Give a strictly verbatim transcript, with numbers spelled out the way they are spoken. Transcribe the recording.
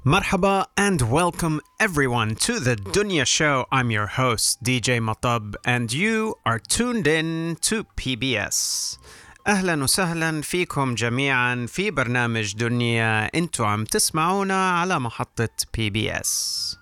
Marhaba and welcome everyone to the Dunya Show. I'm your host D J Matab and you are tuned in to P B S. أهلا وسهلا فيكم جميعا في برنامج دنيا. انتوا عم تسمعونا على محطة بي بي إس.